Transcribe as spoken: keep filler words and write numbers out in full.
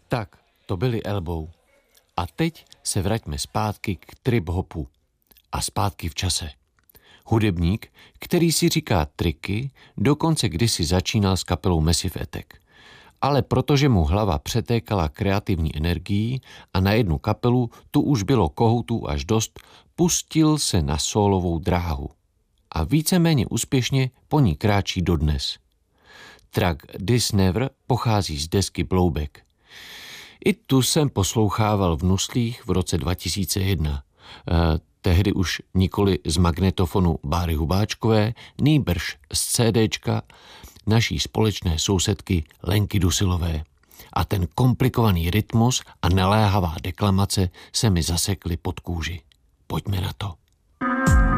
Tak, to byli Elbow. A teď se vraťme zpátky k trip-hopu. A zpátky v čase. Hudebník, který si říká triky, dokonce kdysi začínal s kapelou Massive Attack. Ale protože mu hlava přetékala kreativní energií a na jednu kapelu tu už bylo kohoutů až dost, pustil se na sólovou dráhu. A víceméně úspěšně po ní kráčí dodnes. Track This Never pochází z desky Blowback. I tu jsem poslouchával v Nuslích v roce dva tisíce jedna. Eh, tehdy už nikoli z magnetofonu Báry Hubáčkové, nýbrž z CDčka naší společné sousedky Lenky Dusilové. A ten komplikovaný rytmus a naléhavá deklamace se mi zasekly pod kůži. Pojďme na to.